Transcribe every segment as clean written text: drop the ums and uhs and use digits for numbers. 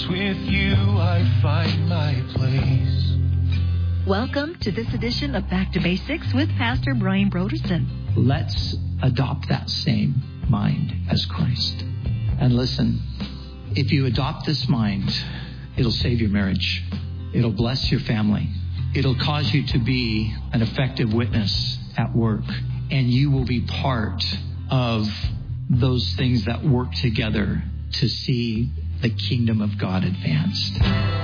'cause with you I find my place. Welcome to this edition of Back to Basics with Pastor Brian Broderson. Let's adopt that same mind as Christ. And listen, if you adopt this mind, it'll save your marriage. It'll bless your family. It'll cause you to be an effective witness at work. And you will be part of those things that work together to see the kingdom of God advanced.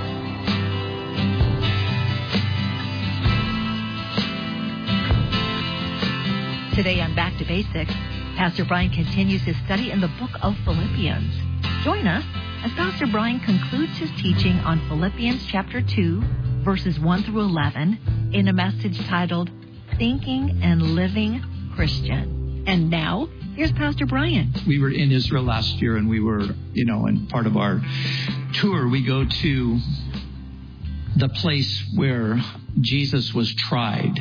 Today on Back to Basics, Pastor Brian continues his study in the book of Philippians. Join us as Pastor Brian concludes his teaching on Philippians chapter 2, verses 1 through 11, in a message titled, Thinking and Living Christian. And now, here's Pastor Brian. We were in Israel last year, and we were, in part of our tour, we go to the place where Jesus was tried.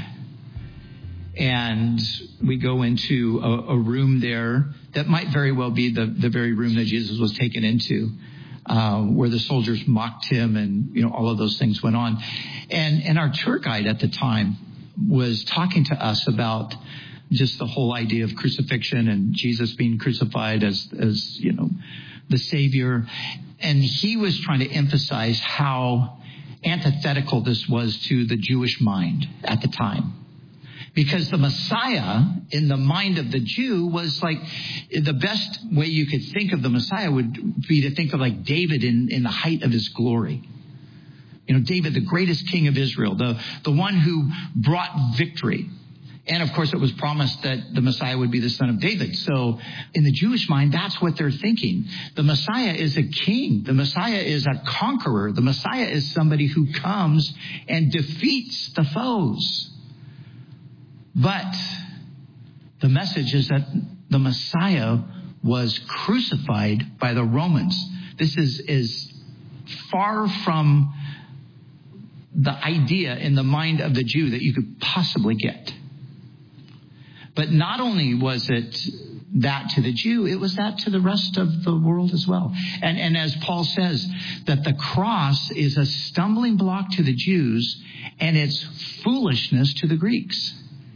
And we go into a room there that might very well be the very room that Jesus was taken into, where the soldiers mocked him and, all of those things went on. And our tour guide at the time was talking to us about just the whole idea of crucifixion and Jesus being crucified as the Savior. And he was trying to emphasize how antithetical this was to the Jewish mind at the time. Because the Messiah, in the mind of the Jew, was like the best way you could think of the Messiah would be to think of like David in the height of his glory. David, the greatest king of Israel, the one who brought victory. And of course, it was promised that the Messiah would be the son of David. So in the Jewish mind, that's what they're thinking. The Messiah is a king. The Messiah is a conqueror. The Messiah is somebody who comes and defeats the foes. But the message is that the Messiah was crucified by the Romans. This is far from the idea in the mind of the Jew that you could possibly get. But not only was it that to the Jew, it was that to the rest of the world as well. And as Paul says, that the cross is a stumbling block to the Jews and it's foolishness to the Greeks.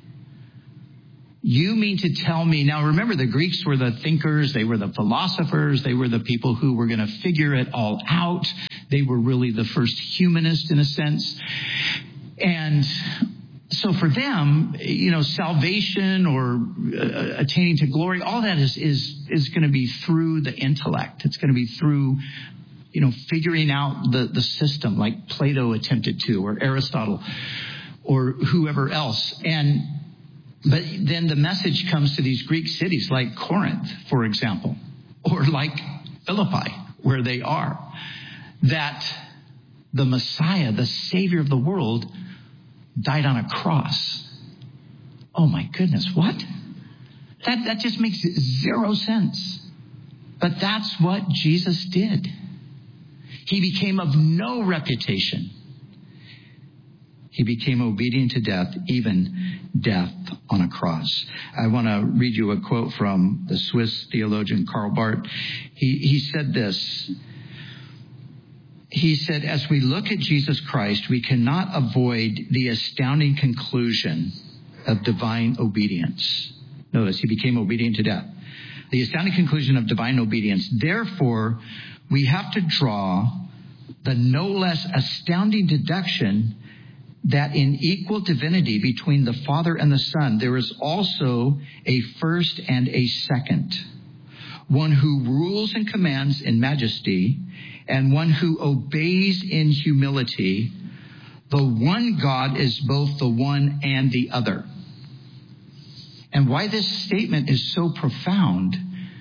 You mean to tell me, now remember the Greeks were the thinkers, they were the philosophers, they were the people who were going to figure it all out. They were really the first humanists in a sense. And so for them, salvation or attaining to glory, all that is going to be through the intellect. It's going to be through, figuring out the system like Plato attempted to, or Aristotle, or whoever else. But then the message comes to these Greek cities like Corinth, for example, or like Philippi, where they are, that the Messiah, the Savior of the world, died on a cross. Oh my goodness, what? That just makes zero sense. But that's what Jesus did. He became of no reputation. He became obedient to death, even death on a cross. I want to read you a quote from the Swiss theologian Karl Barth. He said this. He said, as we look at Jesus Christ, we cannot avoid the astounding conclusion of divine obedience. Notice, he became obedient to death. The astounding conclusion of divine obedience. Therefore, we have to draw the no less astounding deduction that in equal divinity between the Father and the Son, there is also a first and a second. One who rules and commands in majesty, and one who obeys in humility. The one God is both the one and the other. And why this statement is so profound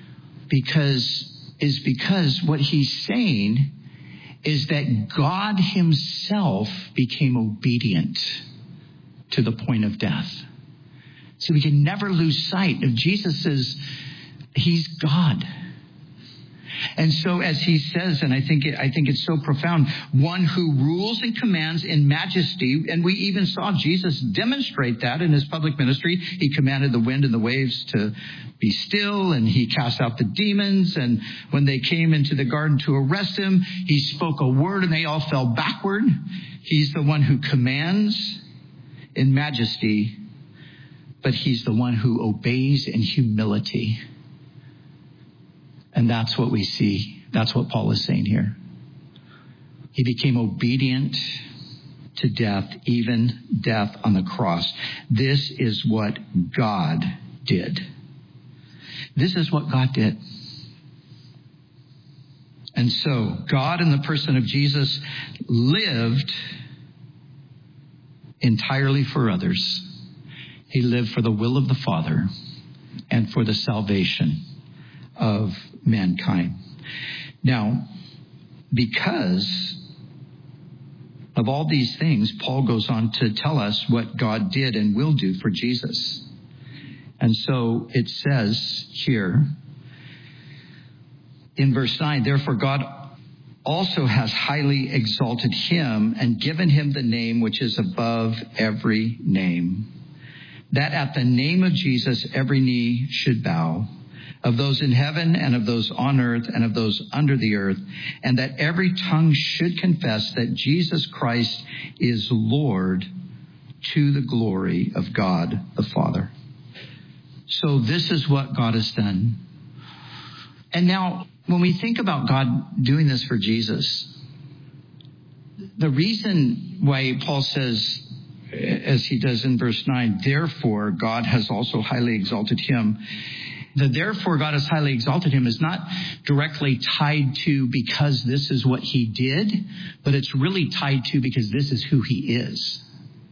is because what he's saying is that God himself became obedient to the point of death. So we can never lose sight of Jesus he's God. And so as he says, and I think it's so profound, one who rules and commands in majesty. And we even saw Jesus demonstrate that in his public ministry. He commanded the wind and the waves to be still, and he cast out the demons. And when they came into the garden to arrest him, he spoke a word and they all fell backward. He's the one who commands in majesty, but he's the one who obeys in humility. And that's what we see. That's what Paul is saying here. He became obedient to death, even death on the cross. This is what God did. This is what God did. And so God, in the person of Jesus, lived entirely for others. He lived for the will of the Father and for the salvation of mankind. Now, because of all these things, Paul goes on to tell us what God did and will do for Jesus. And so it says here in verse 9, therefore God also has highly exalted him and given him the name which is above every name, that at the name of Jesus every knee should bow, of those in heaven and of those on earth and of those under the earth, and that every tongue should confess that Jesus Christ is Lord, to the glory of God the Father. So this is what God has done. And now, when we think about God doing this for Jesus, the reason why Paul says, as he does in verse 9, therefore God has also highly exalted him. The therefore God has highly exalted him is not directly tied to because this is what he did, but it's really tied to because this is who he is.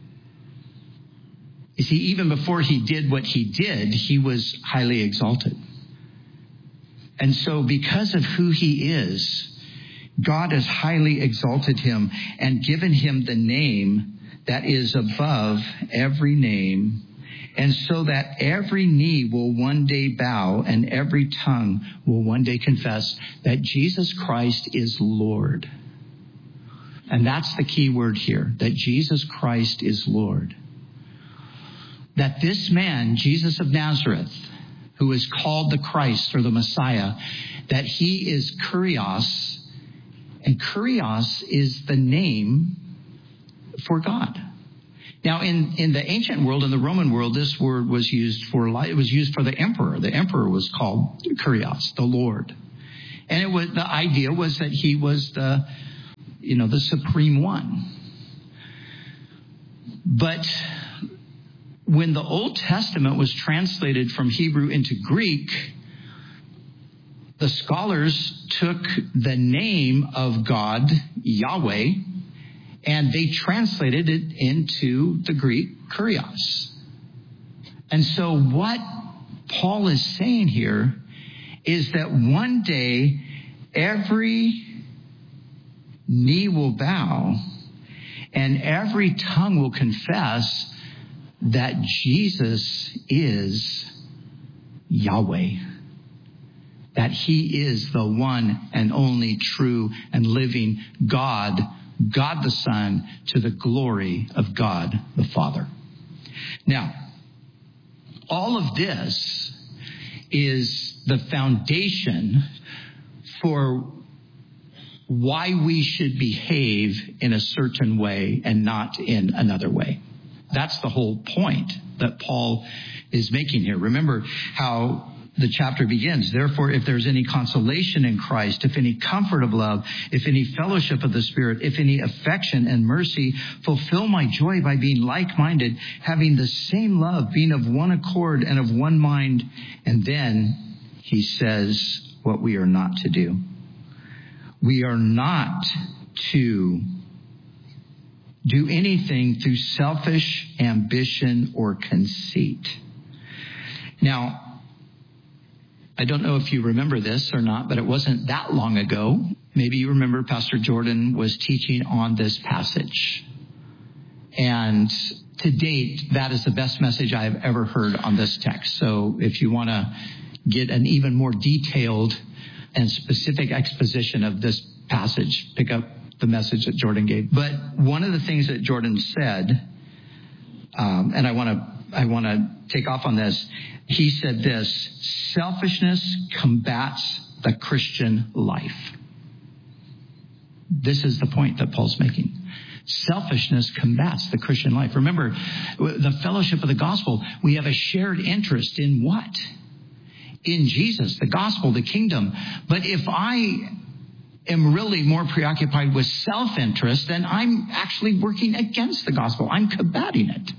You see, even before he did what he did, he was highly exalted. And so because of who he is, God has highly exalted him and given him the name that is above every name, and so that every knee will one day bow and every tongue will one day confess that Jesus Christ is Lord. And that's the key word here, that Jesus Christ is Lord. That this man, Jesus of Nazareth, who is called the Christ or the Messiah, that he is Kyrios, and Kyrios is the name for God. Now, in the ancient world, in the Roman world, this word was used for the emperor. The emperor was called Kyrios, the Lord. And the idea was that he was the supreme one. But when the Old Testament was translated from Hebrew into Greek, the scholars took the name of God, Yahweh, and they translated it into the Greek, Kyrios. And so what Paul is saying here is that one day every knee will bow and every tongue will confess that Jesus is Yahweh, that he is the one and only true and living God, God the Son, to the glory of God the Father. Now, all of this is the foundation for why we should behave in a certain way and not in another way. That's the whole point that Paul is making here. Remember how the chapter begins. Therefore, if there's any consolation in Christ, if any comfort of love, if any fellowship of the Spirit, if any affection and mercy, fulfill my joy by being like-minded, having the same love, being of one accord and of one mind. And then he says what we are not to do. We are not to do anything through selfish ambition or conceit. Now, I don't know if you remember this or not, but it wasn't that long ago. Maybe you remember Pastor Jordan was teaching on this passage. And to date, that is the best message I have ever heard on this text. So if you want to get an even more detailed and specific exposition of this passage. Pick up the message that Jordan gave. But one of the things that Jordan said, and I want to take off on this. He said this: selfishness combats the Christian life. This is the point that Paul's making. Selfishness combats the Christian life. Remember, the fellowship of the gospel, we have a shared interest in what? In Jesus, the gospel, the kingdom. But if I am really more preoccupied with self-interest, then I'm actually working against the gospel. I'm combating it.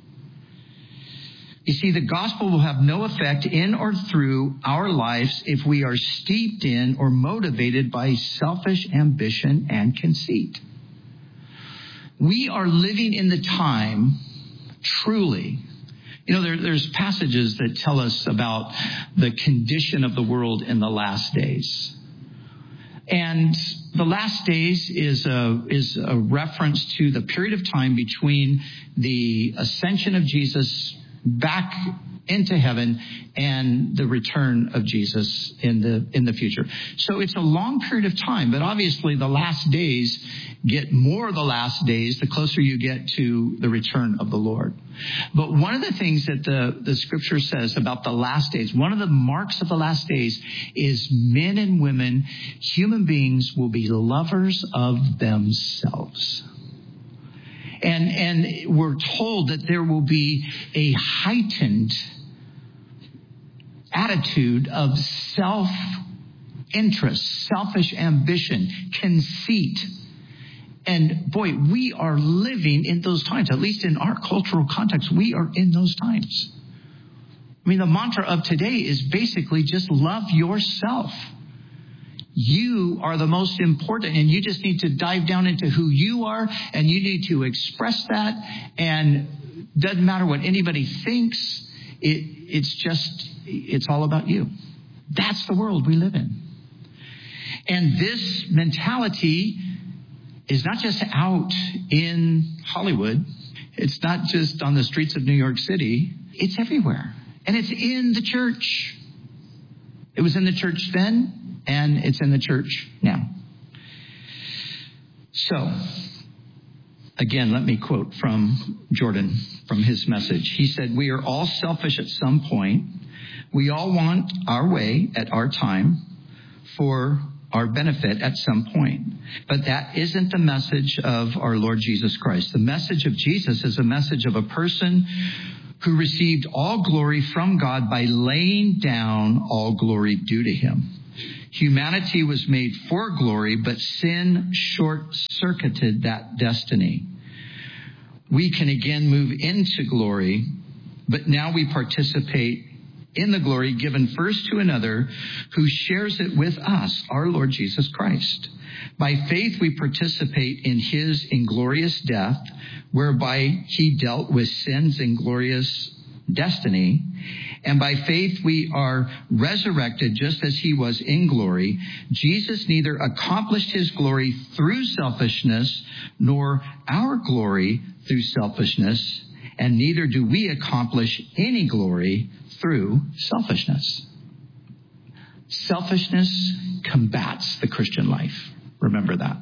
You see, the gospel will have no effect in or through our lives if we are steeped in or motivated by selfish ambition and conceit. We are living in the time, truly. There's passages that tell us about the condition of the world in the last days. And the last days is a reference to the period of time between the ascension of Jesus back into heaven and the return of Jesus in the future. So it's a long period of time, but obviously the last days get more the last days the closer you get to the return of the Lord. But one of the things that the scripture says about the last days, one of the marks of the last days is men and women, human beings, will be lovers of themselves. And we're told that there will be a heightened attitude of self-interest, selfish ambition, conceit. And boy, we are living in those times. At least in our cultural context, we are in those times. I mean, the mantra of today is basically just love yourself. You are the most important, and you just need to dive down into who you are, and you need to express that. And doesn't matter what anybody thinks. It's all about you. That's the world we live in. And this mentality is not just out in Hollywood. It's not just on the streets of New York City. It's everywhere. And it's in the church. It was in the church then. And it's in the church now. So, again, let me quote from Jordan, from his message. He said, "We are all selfish at some point. We all want our way at our time for our benefit at some point. But that isn't the message of our Lord Jesus Christ. The message of Jesus is a message of a person who received all glory from God by laying down all glory due to him. Humanity was made for glory, but sin short-circuited that destiny. We can again move into glory, but now we participate in the glory given first to another who shares it with us, our Lord Jesus Christ. By faith, we participate in his inglorious death, whereby he dealt with sin's inglorious destiny. And by faith, we are resurrected just as he was in glory. Jesus neither accomplished his glory through selfishness, nor our glory through selfishness, and neither do we accomplish any glory through selfishness." Selfishness combats the Christian life. Remember that.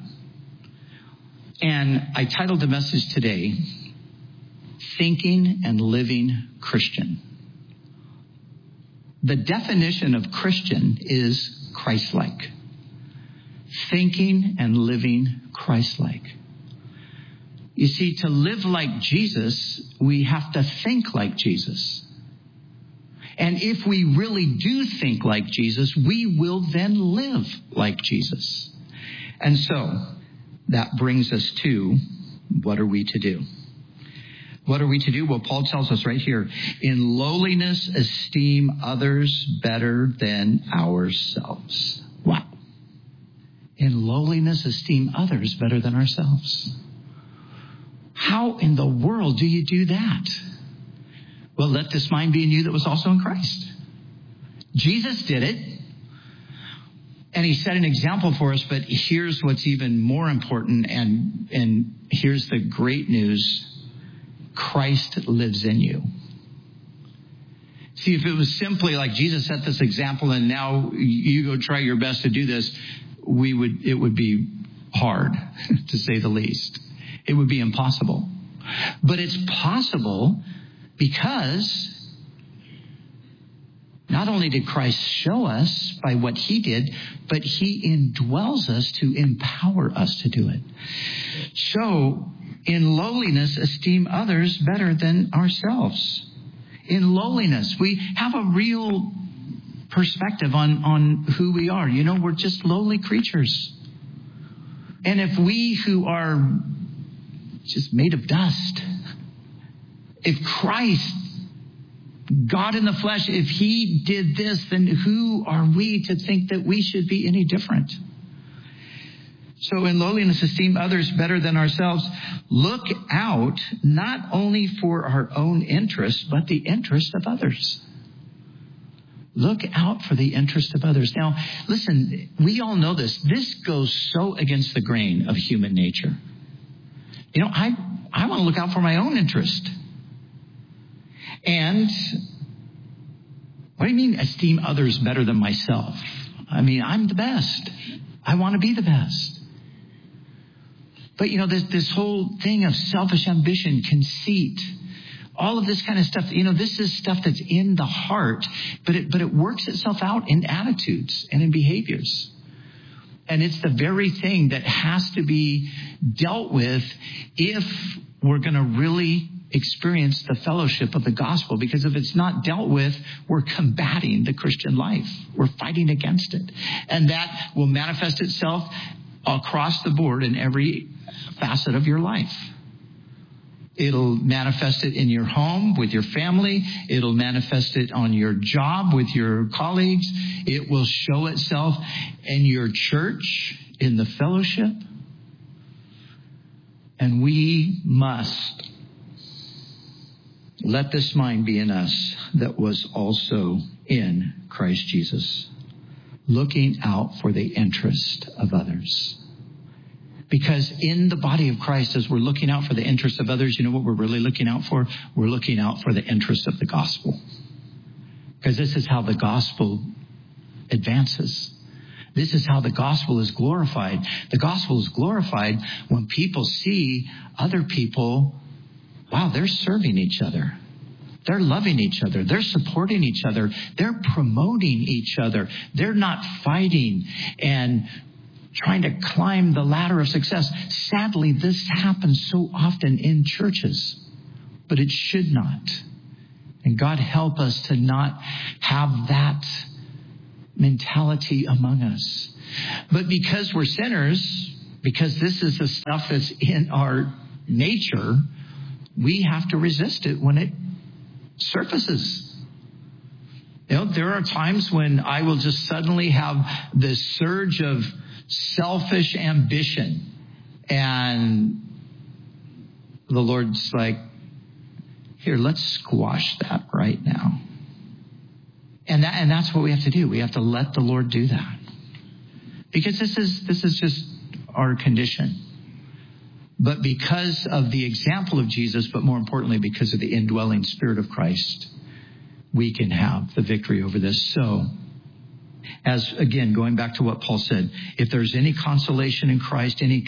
And I titled the message today, Thinking and Living Christian. The definition of Christian is Christ-like. Thinking and living Christ-like. You see, to live like Jesus, we have to think like Jesus. And if we really do think like Jesus, we will then live like Jesus. And so that brings us to, what are we to do? What are we to do? Well, Paul tells us right here, in lowliness, esteem others better than ourselves. Wow. In lowliness, esteem others better than ourselves. How in the world do you do that? Well, let this mind be in you that was also in Christ. Jesus did it. And he set an example for us, but here's what's even more important, and here's the great news. Christ lives in you. See, if it was simply like Jesus set this example and now you go try your best to do this, it would be hard, to say the least. It would be impossible. But it's possible because not only did Christ show us by what he did, but he indwells us to empower us to do it. So, in lowliness, esteem others better than ourselves. In lowliness, we have a real perspective on who we are. You know, we're just lowly creatures. And if we who are just made of dust, if Christ, God in the flesh, if he did this, then who are we to think that we should be any different? So in lowliness, esteem others better than ourselves. Look out not only for our own interest, but the interest of others. Look out for the interest of others. Now, listen, we all know this. This goes so against the grain of human nature. You know, I want to look out for my own interest. And what do you mean esteem others better than myself? I mean, I'm the best. I want to be the best. But, you know, this whole thing of selfish ambition, conceit, all of this kind of stuff, you know, this is stuff that's in the heart, but it works itself out in attitudes and in behaviors. And it's the very thing that has to be dealt with if we're going to really experience the fellowship of the gospel. Because if it's not dealt with, we're combating the Christian life. We're fighting against it. And that will manifest itself across the board in every facet of your life. It'll manifest it in your home with your family. It'll manifest it on your job with your colleagues. It will show itself in your church, in the fellowship. And we must let this mind be in us that was also in Christ Jesus, looking out for the interest of others. Because in the body of Christ, as we're looking out for the interests of others, you know what we're really looking out for? We're looking out for the interests of the gospel. Because this is how the gospel advances. This is how the gospel is glorified. The gospel is glorified when people see other people, wow, they're serving each other. They're loving each other. They're supporting each other. They're promoting each other. They're not fighting and trying to climb the ladder of success. Sadly, this happens so often in churches, but it should not. And God help us to not have that mentality among us. But because we're sinners, because this is the stuff that's in our nature, we have to resist it when it surfaces. You know, there are times when I will just suddenly have this surge of selfish ambition, and the Lord's like, here, let's squash that right now. And that's what we have to do. We have to let the Lord do that, because this is just our condition. But because of the example of Jesus, but more importantly, because of the indwelling Spirit of Christ, we can have the victory over this. So, as again, going back to what Paul said, if there's any consolation in Christ, any